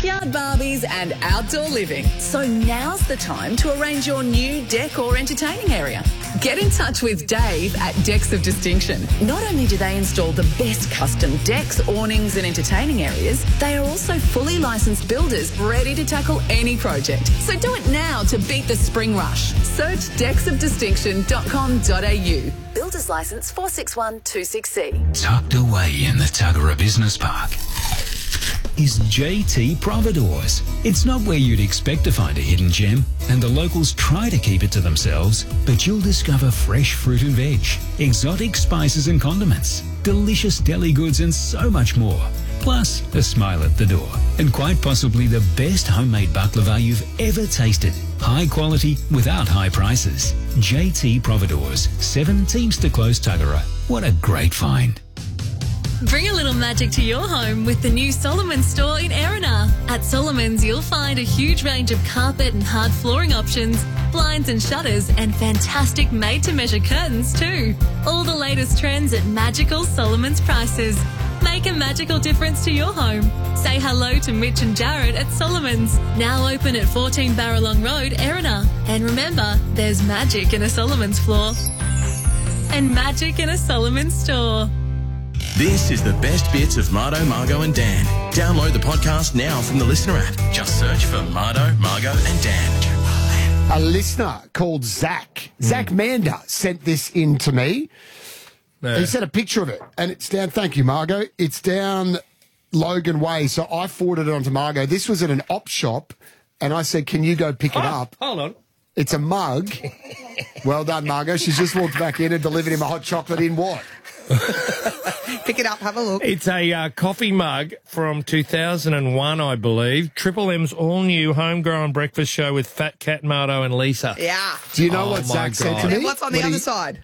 backyard Barbies and outdoor living. So now's the time to arrange your new deck or entertaining area. Get in touch with Dave at Decks of Distinction. Not only do they install the best custom decks, awnings and entertaining areas, they are also fully licensed builders ready to tackle any project. So do it now to beat the spring rush. Search decksofdistinction.com.au. Builder's licence 46126C. Tucked away in the Tuggerah Business Park is JT Providores. It's not where you'd expect to find a hidden gem, and the locals try to keep it to themselves, but you'll discover fresh fruit and veg, exotic spices and condiments, delicious deli goods and so much more. Plus, a smile at the door, and quite possibly the best homemade baklava you've ever tasted. High quality without high prices. JT Providores, 7 Teamster Close, Tuggerah. What a great find. Bring a little magic to your home with the new Solomon's store in Erina. At Solomon's, you'll find a huge range of carpet and hard flooring options, blinds and shutters, and fantastic made-to-measure curtains too. All the latest trends at magical Solomon's prices. Make a magical difference to your home. Say hello to Mitch and Jared at Solomon's. Now open at 14 Barralong Road, Erina. And remember, there's magic in a Solomon's floor. And magic in a Solomon's store. This is the best bits of Mardo, Margot and Dan. Download the podcast now from the Listener app. Just search for Mardo, Margot and Dan. A listener called Zach Mander sent this in to me. He sent a picture of it, and it's down, thank you, Margot, it's down Logan Way, so I forwarded it on to Margot. This was at an op shop, and I said, can you go pick it up? Hold on. It's a mug. Well done, Margot. She's just walked back in and delivered him a hot chocolate in what? Pick it up, have a look. It's a coffee mug from 2001, I believe. Triple M's all-new homegrown breakfast show with Fat Cat, Mardo and Lisa. Yeah. Do you know what Zach sent to me? And what's on the other side?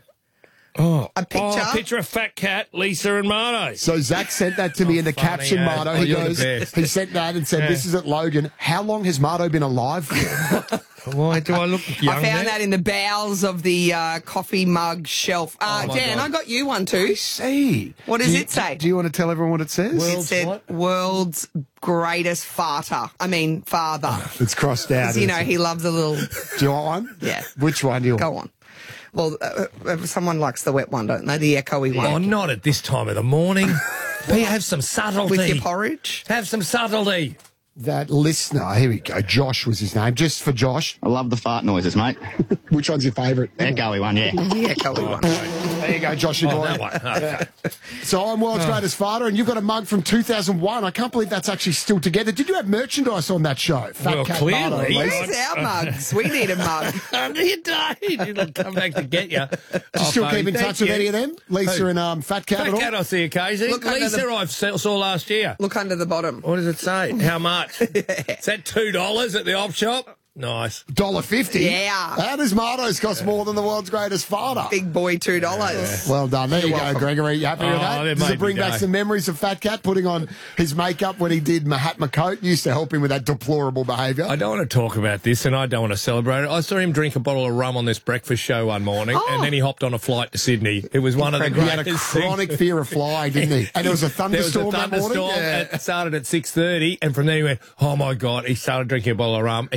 A picture of Fat Cat, Lisa and Mardo. So Zach sent that to me in the caption, Mardo. He goes, he sent that and said, this is at Logan. How long has Mardo been alive for? Why do I look young? I found that in the bowels of the coffee mug shelf. Dan, I got you one too. I see. What does it say? Do you want to tell everyone what it says? It said, world's greatest farter. I mean, father. It's crossed out. You know, he loves a little... Do you want one? Yeah. Which one do you want? Go on. Well, someone likes the wet one, don't they? The echoey one. Oh, not at this time of the morning. Have some subtlety. With your porridge? Have some subtlety. That listener, here we go, Josh was his name, just for Josh. I love the fart noises, mate. Which one's your favourite? Echoey one, yeah. The echoey one. There you go, Joshy boy. That one. Okay. So I'm world's greatest farter, and you've got a mug from 2001. I can't believe that's actually still together. Did you have merchandise on that show? Well, clearly. Where's our mugs? We need a mug. You don't. It'll come back to get you. Do you still keep in touch with any of them? Lisa and Fat Cat? Fat Cat I see occasionally. Lisa I saw last year. Look under the bottom. What does it say? How much? Is that $2 at the op shop? Nice. $1.50? Yeah. How does Mardo's cost more than the world's greatest farter? Big boy, $2. Well done. There you go, Gregory. You happy with that? Does it bring back some memories of Fat Cat putting on his makeup when he did Mahatma Coat? Used to help him with that deplorable behaviour. I don't want to talk about this, and I don't want to celebrate it. I saw him drink a bottle of rum on this breakfast show one morning, and then he hopped on a flight to Sydney. It was one of the greatest He had a chronic fear of flying, didn't he? And there was a thunderstorm that morning. It started at 6:30, and from there he went, oh, my God, he started drinking a bottle of rum.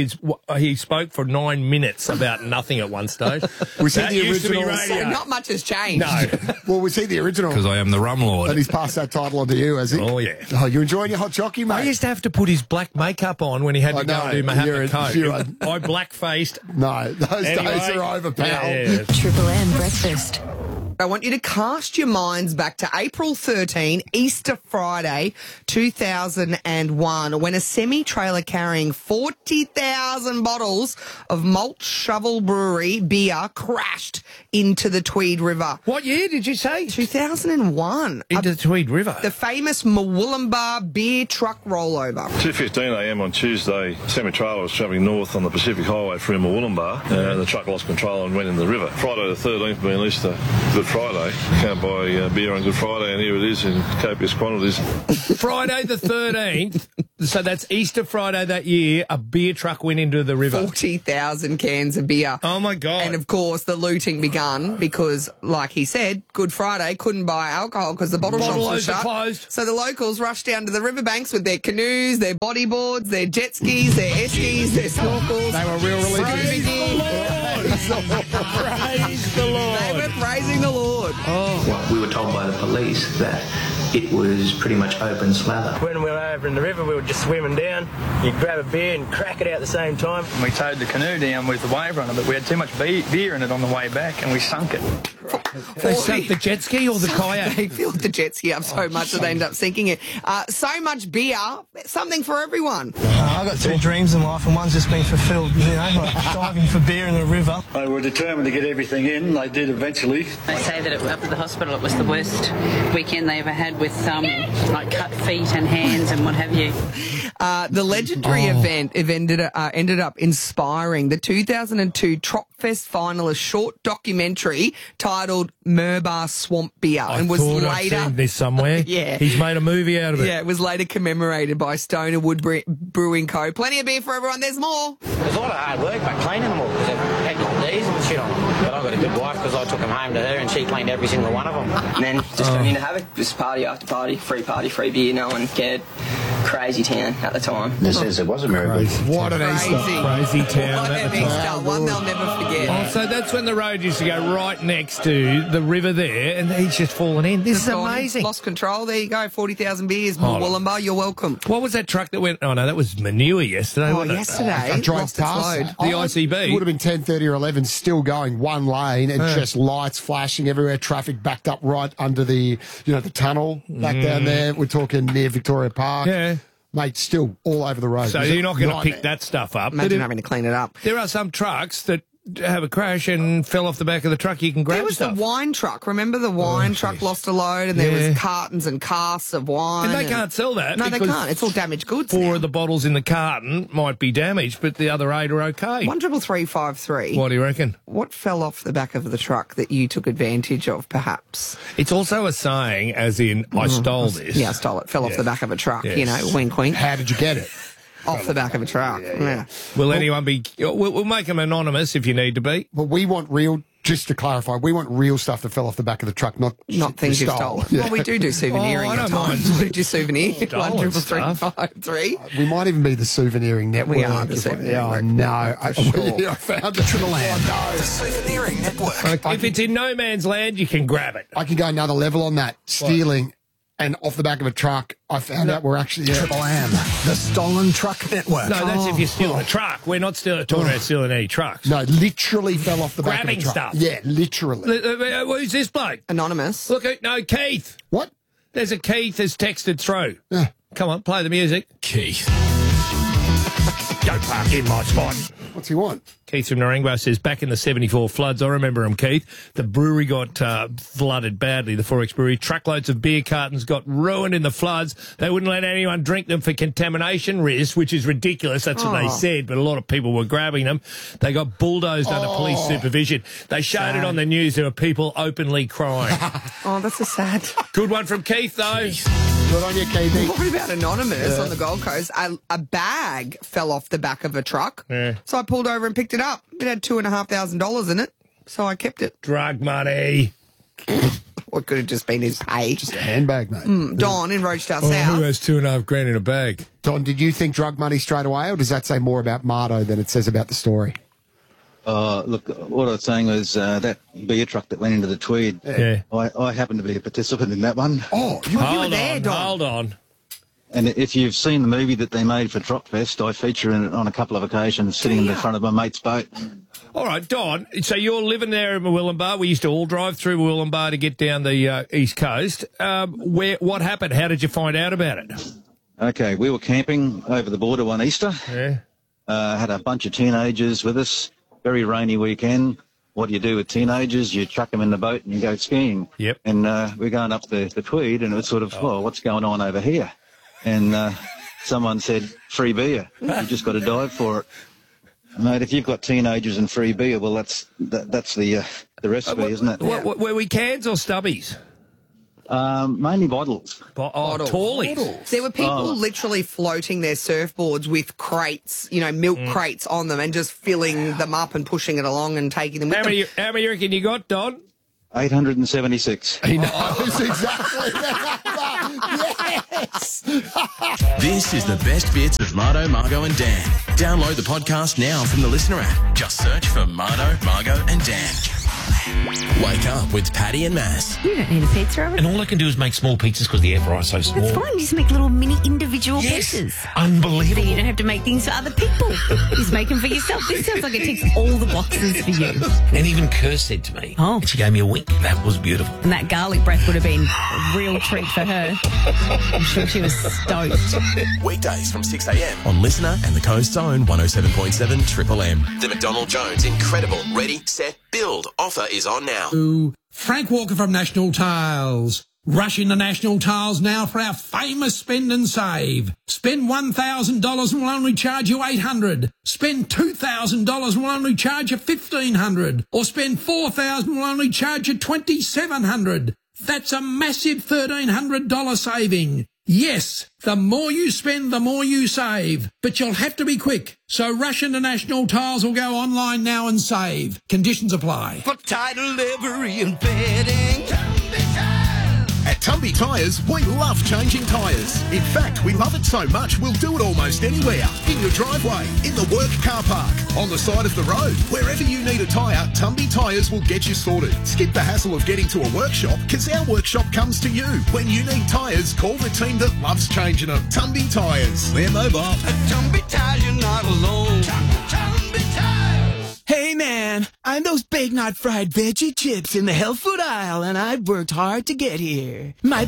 He spoke for 9 minutes about nothing at one stage. Was he that the used to be original? radio. So not much has changed. No. Well, was he the original? Because I am the rum lord. And he's passed that title on to you, has he? Oh, yeah. Oh, you enjoying your hot jockey, mate? I used to have to put his black makeup on when he had to go and do Mahatma Coat. I black-faced. No, those days are over, pal. Yeah. Triple M breakfast. I want you to cast your minds back to April 13, Easter Friday, 2001, when a semi-trailer carrying 40,000 bottles of Malt Shovel Brewery beer crashed into the Tweed River. What year did you say? 2001. Into the Tweed River. The famous Murwillumbah beer truck rollover. 2:15am on Tuesday, semi-trailer was travelling north on the Pacific Highway through Murwillumbah, and the truck lost control and went in the river. Friday the 13th being Easter, Good Friday. Can't buy beer on Good Friday, and here it is in copious quantities. Friday the 13th, So that's Easter Friday that year, a beer truck went into the river. 40,000 cans of beer. Oh, my God. And, of course, the looting begun because, like he said, Good Friday couldn't buy alcohol because the bottle shops were shut. Closed. So the locals rushed down to the riverbanks with their canoes, their bodyboards, their jet skis, their eskies, their snorkels. They were real religious. Praise the Lord. They were praising the Lord. Well, we were told by the police that it was pretty much open slather. When we were over in the river, we were just swimming down. You grab a beer and crack it out at the same time. We towed the canoe down with the wave runner, but we had too much beer in it on the way back, and we sunk it. They sunk the jet ski or the kayak? They filled the jet ski up so much that they ended up sinking it. So much beer, something for everyone. I've got two dreams in life, and one's just been fulfilled, you know, like diving for beer in the river. They were determined to get everything in. They did eventually. They say that up at the hospital it was the worst weekend they ever had with like cut feet and hands and what have you. The legendary event ended up inspiring the 2002 Tropfest finalist short documentary titled Merbah Swamp Beer, and was I'd later seen this somewhere. Yeah. He's made a movie out of it. Yeah, it was later commemorated by Stoner Wood Brewing Co. Plenty of beer for everyone. There's more. There's a lot of hard work, but cleaning them all because they've had like these and shit on them. But I've got a good wife because I took them home to her and she cleaned every single one of them. And then just going into havoc, just party after party, free beer, no one cared. Crazy town at the time. This says it was a miracle. What an Easter. Crazy town at the time. One they'll never forget. Oh, so that's when the road used to go right next to the river there, and he's just fallen in. This is amazing. Lost control. There you go. 40,000 beers. Hold on. Wollumba, you're welcome. What was that truck that went? Oh, no, that was manure yesterday, Oh, wasn't it? yesterday. I drove lost its past load. The ICB. Would have been 10:30 or 11, still going one lane, and just lights flashing everywhere. Traffic backed up right under the tunnel back down there. We're talking near Victoria Park. Yeah. Mate, still all over the road. So It was you're not going to nightmare. pick that stuff up. Imagine having to clean it up. There are some trucks that have a crash and fell off the back of the truck. You can grab There was stuff. the wine truck. Remember the wine truck lost a load, and there was cartons and casks of wine. And they can't sell that. No, they because can't. It's all damaged goods. 4 of the bottles in the carton might be damaged, but the other 8 are okay. 13353. What do you reckon? What fell off the back of the truck that you took advantage of, perhaps? It's also a saying, as in, I stole this. Yeah, I stole it. Fell off the back of a truck. Yes. You know, wink, wink. How did you get it? Off the back of a truck. Yeah. Will anyone be... We'll make them anonymous if you need to be. But we want real, just to clarify, we want real stuff that fell off the back of the truck, not things you've stole. stolen. Well, we do souveniring I don't at times. mind. We do souvenir. Stolen stuff. 13353. We might even be the souveniring network. We are the souveniring network. No, sure. I found it. Triple M, the Souveniring Network. If it's in no man's land, you can grab it. I can go another level on that. Stealing and off the back of a truck, I found out we're actually... Triple M, the Stolen Truck Network. No, that's if you're stealing a truck. We're not talking about stealing any trucks. No, literally fell off the back of a Grabbing truck. stuff. Yeah, literally. Who's this bloke? Anonymous. Look, no, Keith. What? There's a Keith has texted through. Come on, play the music. Keith. Don't park in my spot. What's he want? Keith from Narangba says, back in the 74 floods, I remember him, Keith. The brewery got flooded badly, the Forex Brewery. Truckloads of beer cartons got ruined in the floods. They wouldn't let anyone drink them for contamination risk, which is ridiculous. That's what they said, but a lot of people were grabbing them. They got bulldozed under police supervision. They showed it on the news. There were people openly crying. Oh, that's a sad. Good one from Keith, though. Good on you, Keithy. What about Anonymous on the Gold Coast? A bag fell off the back of a truck. Yeah. So I pulled over and picked it up. It had $2,500 in it, so I kept it. Drug money. What could have just been his pay? Just a handbag, mate. Don in Rochedale Who South. has $2,500 in a bag? Don, did you think drug money straight away, or does that say more about Mardo than it says about the story? Look, what I was saying was that beer truck that went into the Tweed. Yeah. I happen to be a participant in that one. Oh, you were there, Don. Hold on. And if you've seen the movie that they made for Tropfest, I feature in it on a couple of occasions, sitting in the front of my mate's boat. All right, Don, so you're living there in Murwillumbah. We used to all drive through Murwillumbah to get down the East Coast. What happened? How did you find out about it? Okay, we were camping over the border one Easter. Yeah. Had a bunch of teenagers with us. Very rainy weekend. What do you do with teenagers? You chuck them in the boat and you go skiing. Yep. And we're going up the Tweed, and it was sort of, well, what's going on over here? And someone said, free beer. You just got to dive for it. Mate, if you've got teenagers and free beer, well, that's the recipe, isn't it? Were we cans or stubbies? Mainly bottles. Bottles. Tallies. There were people literally floating their surfboards with crates, milk crates on them and just filling them up and pushing it along and taking them with them. How many you reckon you got, Don? 876. He knows exactly that. Yes. This is the best bits of Mardo, Margo and Dan. Download the podcast now from the Listener app. Just search for Mardo, Margo and Dan. Wake up with Paddy and Maz. You don't need a pizza oven. And all I can do is make small pizzas because the air fryer's so small. That's fine. You just make little mini individual pizzas. Unbelievable. So you don't have to make things for other people. Just make them for yourself. This sounds like it ticks all the boxes for you. And even Kerr said to me, and she gave me a wink. That was beautiful. And that garlic breath would have been a real treat for her. I'm sure she was stoked. Weekdays from 6 a.m. on Listener and the Coast's own 107.7 Triple M. The McDonald Jones Incredible Ready, Set, Build offer is on now. Frank Walker from National Tiles. Rush into National Tiles now for our famous spend and save. Spend $1,000 and we'll only charge you $800. Spend $2,000 and we'll only charge you $1,500. Or spend $4,000 and we'll only charge you $2,700. That's a massive $1,300 saving. Yes, the more you spend, the more you save. But you'll have to be quick. So rush into National Tiles or go online now and save. Conditions apply. For title, livery and bedding. At Tumby Tyres, we love changing tyres. In fact, we love it so much, we'll do it almost anywhere. In your driveway, in the work car park, on the side of the road. Wherever you need a tyre, Tumby Tyres will get you sorted. Skip the hassle of getting to a workshop, because our workshop comes to you. When you need tyres, call the team that loves changing them. Tumby Tyres. They're mobile. At Tumby Tyres, you're not alone. Tumby Tyres. Hey man, I'm those Big Knot fried veggie chips in the health food aisle, and I've worked hard to get here. My